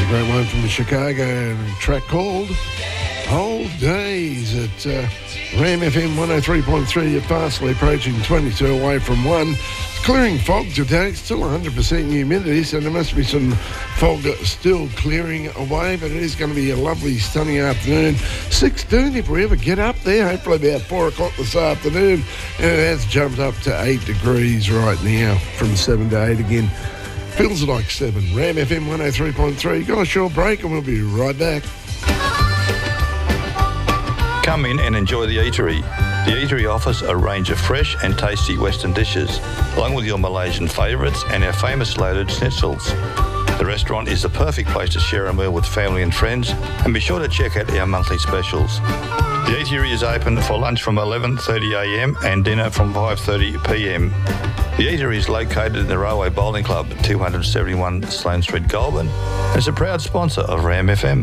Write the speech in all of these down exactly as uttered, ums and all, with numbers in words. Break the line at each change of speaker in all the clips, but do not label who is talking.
great one from the Chicago track called Old Days at uh, Ram F M one oh three point three. You're fastly approaching twenty-two away from one. It's clearing fog today. It's still one hundred percent humidity, so there must be some fog still clearing away, but it is going to be a lovely sunny afternoon. sixteen if we ever get up there, hopefully about four o'clock this afternoon. And it has jumped up to eight degrees right now from seven to eight again. Feels like seven. Ram F M one oh three point three. Got a short break and we'll be right back.
Come in and enjoy the eatery. The eatery offers a range of fresh and tasty Western dishes, along with your Malaysian favourites and our famous loaded schnitzels. The restaurant is the perfect place to share a meal with family and friends, and be sure to check out our monthly specials. The eatery is open for lunch from eleven thirty a m and dinner from five thirty p m. The eatery is located in the Railway Bowling Club at two seventy-one Sloane Street, Goulburn, and is a proud sponsor of Ram F M.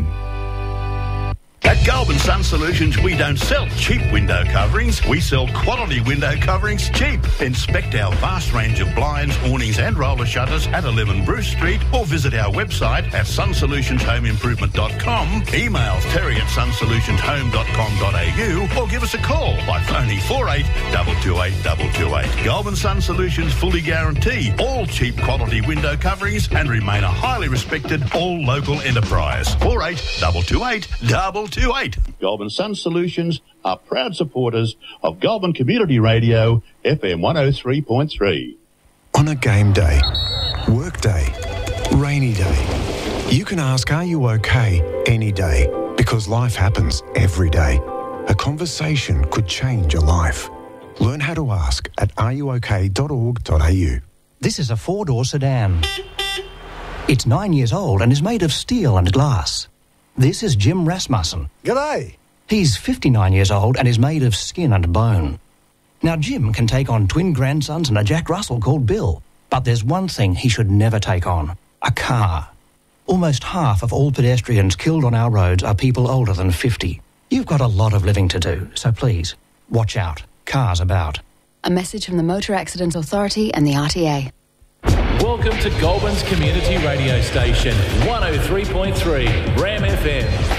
At Goulburn Sun Solutions, we don't sell cheap window coverings. We sell quality window coverings cheap. Inspect our vast range of blinds, awnings and roller shutters at eleven Bruce Street, or visit our website at sun solutions home improvement dot com. Email terry at sun solutions home dot com dot a u or give us a call by phoning four eight two two eight two two eight. Goulburn Sun Solutions fully guarantee all cheap quality window coverings and remain a highly respected all local enterprise. four eight two two eight two two eight. Goulburn Sun Solutions are proud supporters of Goulburn Community Radio, F M one oh three point three.
On a game day, work day, rainy day, you can ask, are you okay, any day, because life happens every day. A conversation could change your life. Learn how to ask at are you okay dot org dot a u.
This is a four-door sedan. It's nine years old and is made of steel and glass. This is Jim Rasmussen.
G'day.
He's fifty-nine years old and is made of skin and bone. Now, Jim can take on twin grandsons and a Jack Russell called Bill. But there's one thing he should never take on: a car. Almost half of all pedestrians killed on our roads are people older than fifty. You've got a lot of living to do, so please, watch out. Cars about.
A message from the Motor Accidents Authority and the R T A.
Welcome to Goulburn's community radio station, one oh three point three Ram F M.